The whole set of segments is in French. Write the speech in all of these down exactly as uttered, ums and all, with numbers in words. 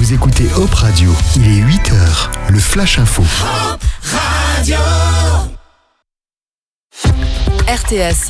Vous écoutez Hop Radio, il est huit heures, le Flash Info. Hop Radio. R T S.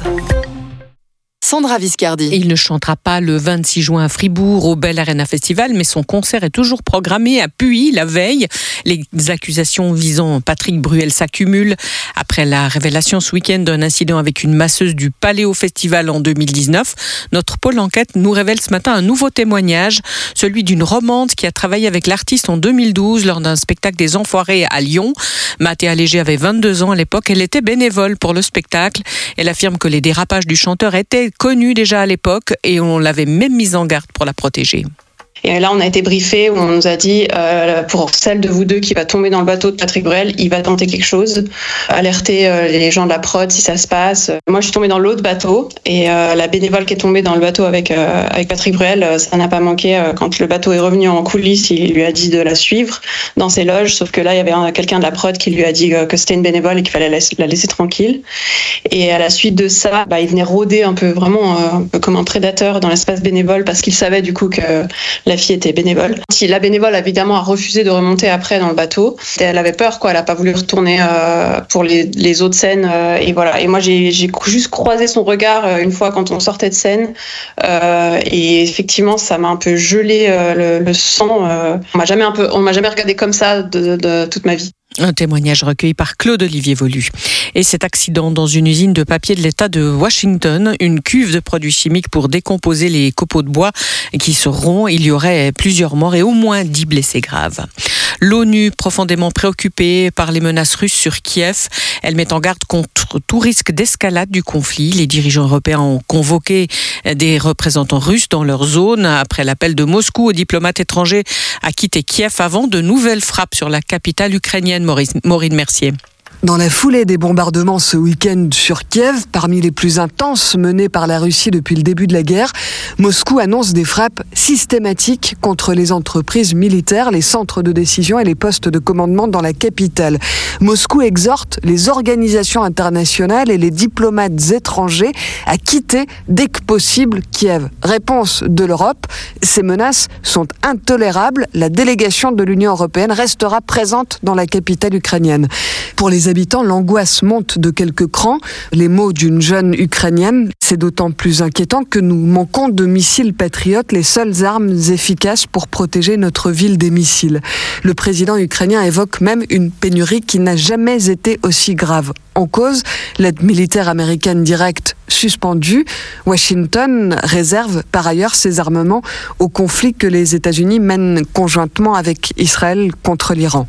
Sandra Viscardi. Il ne chantera pas le vingt-six juin à Fribourg au Bell Arena Festival, mais son concert est toujours programmé à Puy la veille. Les accusations visant Patrick Bruel s'accumulent après la révélation ce week-end d'un incident avec une masseuse du Paléo Festival en deux mille dix-neuf. Notre pôle enquête nous révèle ce matin un nouveau témoignage, celui d'une romande qui a travaillé avec l'artiste en deux mille douze lors d'un spectacle des Enfoirés à Lyon. Mathéa Léger avait vingt-deux ans à l'époque. Elle était bénévole pour le spectacle. Elle affirme que les dérapages du chanteur étaient connue déjà à l'époque et on l'avait même mise en garde pour la protéger. Et là, on a été briefé où on nous a dit, euh, pour celle de vous deux qui va tomber dans le bateau de Patrick Bruel, il va tenter quelque chose. Alerter euh, les gens de la prod si ça se passe. Moi, je suis tombée dans l'autre bateau et euh, la bénévole qui est tombée dans le bateau avec euh, avec Patrick Bruel, euh, ça n'a pas manqué. Euh, quand le bateau est revenu en coulisses, il lui a dit de la suivre dans ses loges. Sauf que là, il y avait un, quelqu'un de la prod qui lui a dit euh, que c'était une bénévole et qu'il fallait la, la laisser tranquille. Et à la suite de ça, bah, il venait rôder un peu vraiment euh, un peu comme un prédateur dans l'espace bénévole parce qu'il savait du coup que la fille était bénévole. La bénévole, évidemment, a refusé de remonter après dans le bateau. Elle avait peur, quoi. Elle n'a pas voulu retourner euh, pour les, les autres scènes. Euh, et voilà. Et moi, j'ai, j'ai juste croisé son regard euh, une fois quand on sortait de scène. Euh, et effectivement, ça m'a un peu gelé euh, le, le sang. Euh. On m'a jamais un peu, on m'a jamais regardé comme ça de, de toute ma vie. Un témoignage recueilli par Claude-Olivier Volu. Et cet accident dans une usine de papier de l'État de Washington, une cuve de produits chimiques pour décomposer les copeaux de bois qui se rompt. Il y aurait plusieurs morts et au moins dix blessés graves. L'ONU, profondément préoccupée par les menaces russes sur Kiev, elle met en garde contre tout risque d'escalade du conflit. Les dirigeants européens ont convoqué des représentants russes dans leur zone après l'appel de Moscou aux diplomates étrangers à quitter Kiev avant de nouvelles frappes sur la capitale ukrainienne. Maureen Mercier. Dans la foulée des bombardements ce week-end sur Kiev, parmi les plus intenses menés par la Russie depuis le début de la guerre, Moscou annonce des frappes systématiques contre les entreprises militaires, les centres de décision et les postes de commandement dans la capitale. Moscou exhorte les organisations internationales et les diplomates étrangers à quitter dès que possible Kiev. Réponse de l'Europe, ces menaces sont intolérables. La délégation de l'Union européenne restera présente dans la capitale ukrainienne. Pour les habitants, l'angoisse monte de quelques crans. Les mots d'une jeune Ukrainienne, c'est d'autant plus inquiétant que nous manquons de missiles patriotes, les seules armes efficaces pour protéger notre ville des missiles. Le président ukrainien évoque même une pénurie qui n'a jamais été aussi grave. En cause, l'aide militaire américaine directe suspendue. Washington réserve par ailleurs ses armements au conflit que les États-Unis mènent conjointement avec Israël contre l'Iran.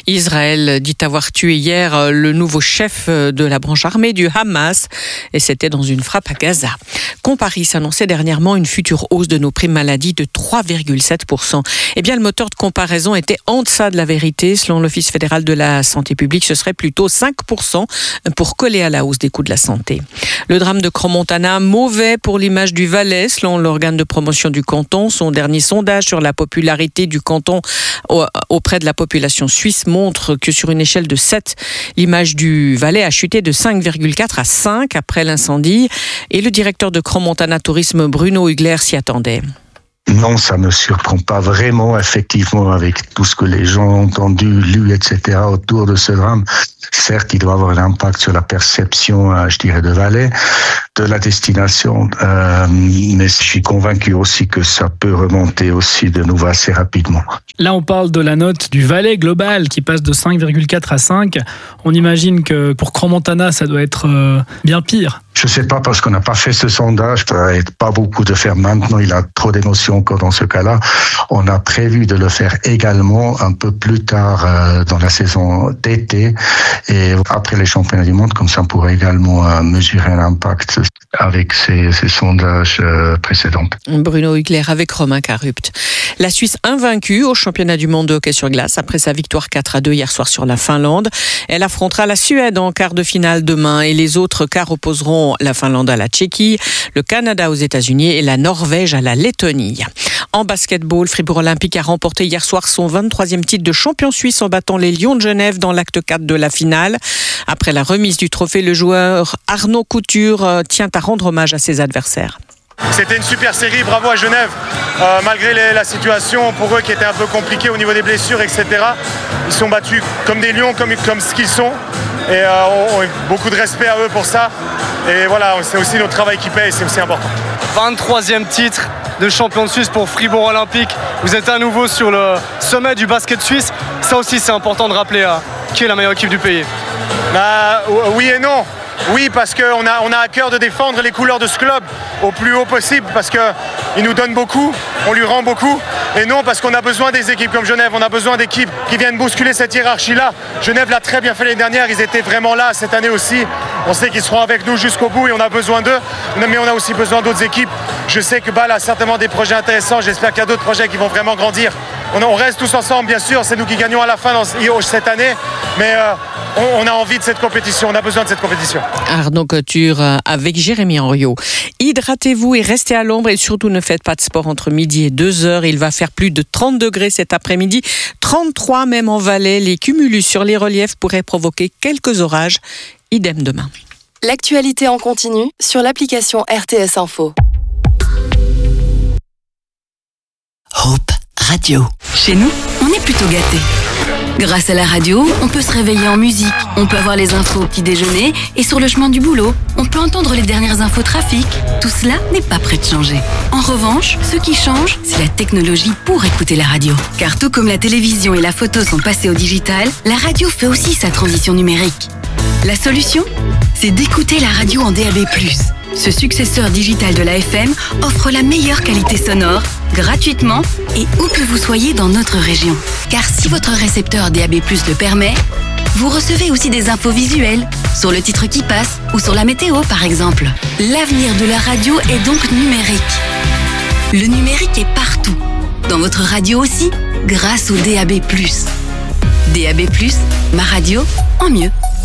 Israël dit avoir tué hier le nouveau chef de la branche armée du Hamas et c'était dans une frappe à Gaza. Comparis annonçait dernièrement une future hausse de nos primes maladie de trois virgule sept pour cent. Eh bien, le moteur de comparaison était en deçà de la vérité. Selon l'Office fédéral de la santé publique, ce serait plutôt cinq pour cent pour coller à la hausse des coûts de la santé. Le drame de Crans-Montana, mauvais pour l'image du Valais, selon l'organe de promotion du canton. Son dernier sondage sur la popularité du canton auprès de la population suisse montre que sur une échelle de sept, l'image du Valais a chuté de cinq virgule quatre à cinq après l'incendie. Et le directeur de Crans-Montana Tourisme, Bruno Hugler, s'y attendait. Non, ça ne me surprend pas vraiment, effectivement, avec tout ce que les gens ont entendu, lu, et cetera autour de ce drame. Certes, il doit avoir un impact sur la perception, je dirais, de Valais, de la destination, euh, mais je suis convaincu aussi que ça peut remonter aussi de nouveau assez rapidement. Là, on parle de la note du Valais global qui passe de cinq virgule quatre à cinq. On imagine que pour Crans-Montana, ça doit être euh, bien pire. Je ne sais pas parce qu'on n'a pas fait ce sondage, ça va être pas beaucoup de faire maintenant, il a trop d'émotions encore dans ce cas-là. On a prévu de le faire également un peu plus tard euh, dans la saison d'été et après les championnats du monde, comme ça on pourrait également euh, mesurer l'impact avec ces, ces sondages euh, précédents. Bruno Hugler avec Romain Carupt. La Suisse invaincue au championnat du monde de hockey sur glace après sa victoire quatre à deux hier soir sur la Finlande. Elle affrontera la Suède en quart de finale demain et les autres quarts opposeront la Finlande à la Tchéquie, le Canada aux États-Unis et la Norvège à la Lettonie. En basketball, Fribourg Olympique a remporté hier soir son vingt-troisième titre de champion suisse en battant les Lions de Genève dans l'acte quatre de la finale. Après la remise du trophée, le joueur Arnaud Couture tient à rendre hommage à ses adversaires. C'était une super série, bravo à Genève. Euh, malgré les, la situation pour eux qui était un peu compliquée au niveau des blessures, et cetera. Ils sont battus comme des lions, comme, comme ce qu'ils sont. Et euh, on, on, beaucoup de respect à eux pour ça. Et voilà, c'est aussi notre travail qui paye, c'est aussi important. vingt-troisième titre de champion de Suisse pour Fribourg Olympique. Vous êtes à nouveau sur le sommet du basket suisse. Ça aussi, c'est important de rappeler à qui est la meilleure équipe du pays. Bah, oui et non. Oui, parce qu'on a, on a à cœur de défendre les couleurs de ce club au plus haut possible, parce qu'il nous donne beaucoup, on lui rend beaucoup. Et non, parce qu'on a besoin des équipes comme Genève, on a besoin d'équipes qui viennent bousculer cette hiérarchie-là. Genève l'a très bien fait l'année dernière, ils étaient vraiment là cette année aussi. On sait qu'ils seront avec nous jusqu'au bout et on a besoin d'eux, mais on a aussi besoin d'autres équipes. Je sais que Bâle a certainement des projets intéressants, j'espère qu'il y a d'autres projets qui vont vraiment grandir. On, on reste tous ensemble, bien sûr, c'est nous qui gagnons à la fin dans, cette année, mais euh, on, on a envie de cette compétition, on a besoin de cette compétition. Arnaud Couture avec Jérémy Henriot. Hydratez-vous et restez à l'ombre et surtout ne faites pas de sport entre midi et deux heures. Il va faire plus de trente degrés cet après-midi, trente-trois même en Valais. Les cumulus sur les reliefs pourraient provoquer quelques orages. Idem demain. L'actualité en continu sur l'application R T S Info. Hope Radio. Chez nous, on est plutôt gâtés. Grâce à la radio, on peut se réveiller en musique, on peut avoir les infos au petit déjeuner et sur le chemin du boulot, on peut entendre les dernières infos trafic. Tout cela n'est pas prêt de changer. En revanche, ce qui change, c'est la technologie pour écouter la radio. Car tout comme la télévision et la photo sont passés au digital, la radio fait aussi sa transition numérique. La solution, c'est d'écouter la radio en D A B plus. Ce successeur digital de la F M offre la meilleure qualité sonore, gratuitement et où que vous soyez dans notre région. Car si votre récepteur D A B plus le permet, vous recevez aussi des infos visuelles, sur le titre qui passe ou sur la météo par exemple. L'avenir de la radio est donc numérique. Le numérique est partout, dans votre radio aussi, grâce au D A B plus. D A B plus, ma radio en mieux.